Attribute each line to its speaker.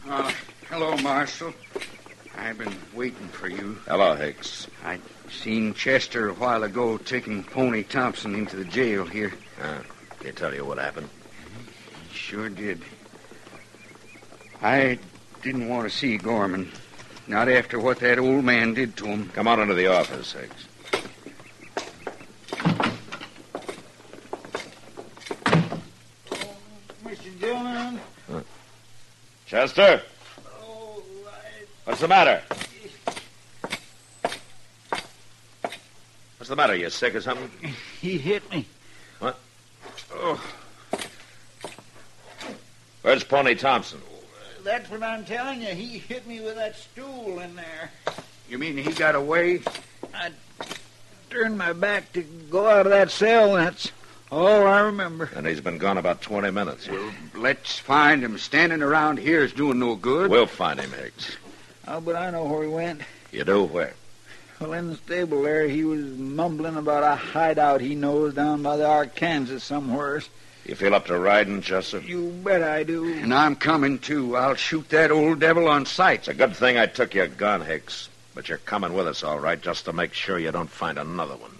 Speaker 1: Hello, Marshal. I've been waiting for you.
Speaker 2: Hello, Hicks.
Speaker 1: I seen Chester a while ago taking Pony Thompson into the jail here.
Speaker 2: Can he tell you what happened?
Speaker 1: He sure did. I didn't want to see Gorman. Not after what that old man did to him.
Speaker 2: Come on into the office, Hicks.
Speaker 3: Mr. Dillon.
Speaker 2: Chester?
Speaker 3: Oh,
Speaker 2: What's the matter? What's the matter? You sick or something?
Speaker 3: he hit me.
Speaker 2: What? Oh. Where's Pony Thompson?
Speaker 3: That's what I'm telling you. He hit me with that stool in there.
Speaker 1: You mean he got away?
Speaker 3: I turned my back to go out of that cell. That's all I remember.
Speaker 2: And he's been gone about 20 minutes.
Speaker 1: Well, let's find him. Standing around here is doing no good.
Speaker 2: We'll find him, Hicks.
Speaker 3: Oh, but I know where he went.
Speaker 2: You do? Where?
Speaker 3: Well, in the stable there, he was mumbling about a hideout he knows down by the Arkansas somewheres.
Speaker 2: You feel up to riding, Chester?
Speaker 3: You bet I do.
Speaker 1: And I'm coming, too. I'll shoot that old devil on sight.
Speaker 2: It's a good thing I took your gun, Hicks. But you're coming with us, all right, just to make sure you don't find another one.